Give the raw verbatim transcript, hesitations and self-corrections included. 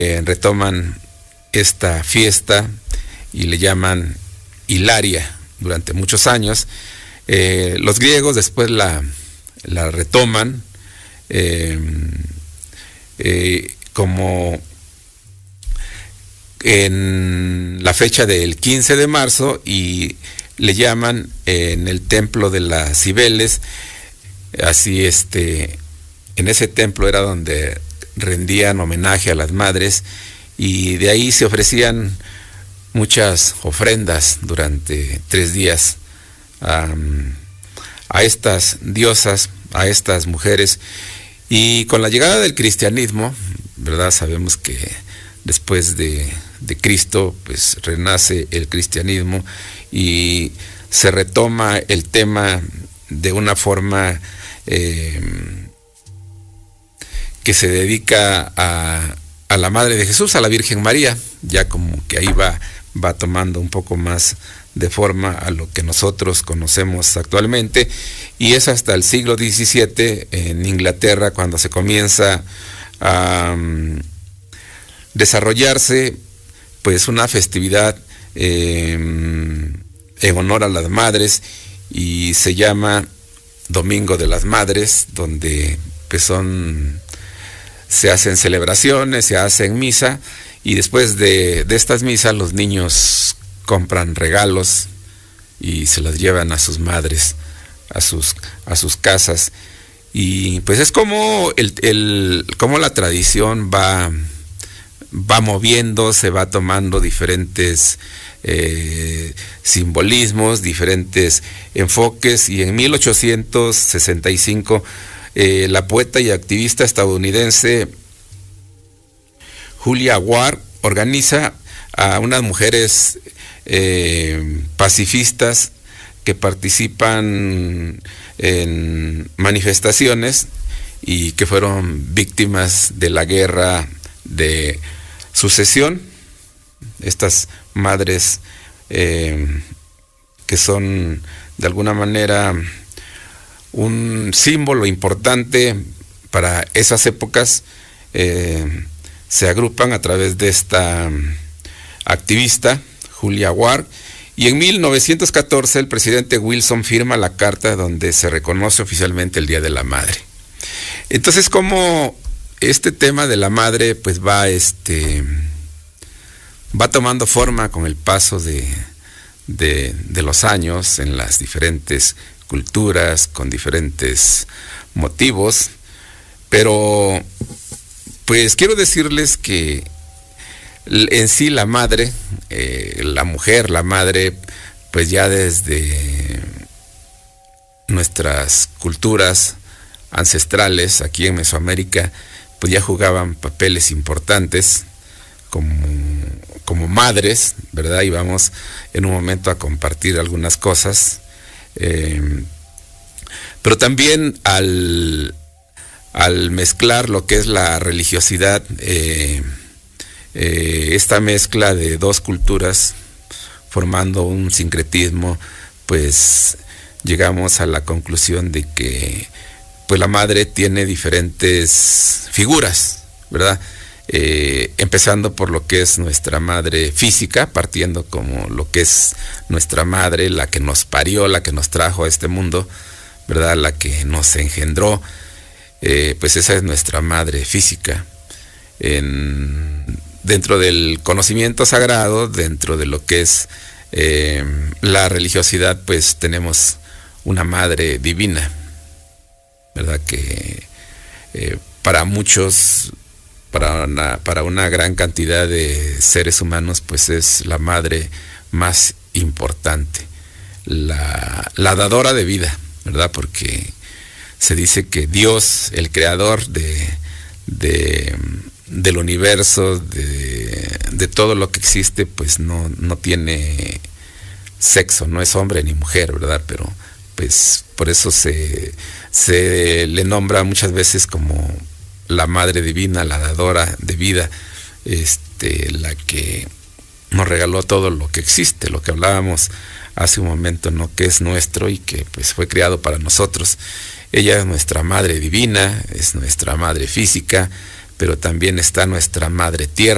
eh, retoman esta fiesta y le llaman Hilaria durante muchos años. Eh, los griegos después la, la retoman eh, eh, como en la fecha del quince de marzo y le llaman eh, en el templo de las Cibeles. Así este, en ese templo era donde rendían homenaje a las madres y de ahí se ofrecían muchas ofrendas durante tres días um, a estas diosas, a estas mujeres. Y con la llegada del cristianismo, ¿verdad? Sabemos que después de, de Cristo, pues renace el cristianismo y se retoma el tema de una forma eh, que se dedica a, a la Madre de Jesús, a la Virgen María, ya como que ahí va, va tomando un poco más de forma a lo que nosotros conocemos actualmente, y es hasta el siglo diecisiete en Inglaterra cuando se comienza a um, desarrollarse pues una festividad eh, en honor a las madres, y se llama Domingo de las Madres, donde pues son, se hacen celebraciones, se hacen misa, y después de, de estas misas los niños compran regalos y se las llevan a sus madres, a sus, a sus casas. Y pues es como, el, el, como la tradición va, va moviendo, se va tomando diferentes eh, simbolismos, diferentes enfoques, y en mil ochocientos sesenta y cinco eh, la poeta y activista estadounidense Julia Ward organiza a unas mujeres eh, pacifistas que participan en manifestaciones y que fueron víctimas de la guerra de sucesión. Estas madres eh, que son de alguna manera un símbolo importante para esas épocas, eh, se agrupan a través de esta activista Julia Ward, y en mil novecientos catorce el presidente Wilson firma la carta donde se reconoce oficialmente el Día de la Madre. Entonces, como este tema de la madre pues va este va tomando forma con el paso de, de, de los años en las diferentes culturas, con diferentes motivos, pero pues quiero decirles que en sí la madre, eh, la mujer, la madre, pues ya desde nuestras culturas ancestrales aquí en Mesoamérica, pues ya jugaban papeles importantes como, como madres, ¿verdad? Y vamos en un momento a compartir algunas cosas, eh, pero también al, al mezclar lo que es la religiosidad, eh, Eh, esta mezcla de dos culturas formando un sincretismo, pues llegamos a la conclusión de que pues la madre tiene diferentes figuras, ¿verdad? Eh, empezando por lo que es nuestra madre física, partiendo como lo que es nuestra madre, la que nos parió, la que nos trajo a este mundo, ¿verdad? La que nos engendró, eh, pues esa es nuestra madre física. En dentro del conocimiento sagrado, dentro de lo que es eh, la religiosidad, pues tenemos una madre divina, ¿verdad? Que eh, para muchos, para una, para una gran cantidad de seres humanos, pues es la madre más importante, la, la dadora de vida, ¿verdad? Porque se dice que Dios, el creador de, de del universo, de, de todo lo que existe, pues no, no tiene sexo, no es hombre ni mujer, ¿verdad? Pero pues por eso se, se le nombra muchas veces como la madre divina, la dadora de vida, este, la que nos regaló todo lo que existe, lo que hablábamos hace un momento, ¿no? Que es nuestro y que pues fue creado para nosotros. Ella es nuestra madre divina, es nuestra madre física, pero también está nuestra madre tierra.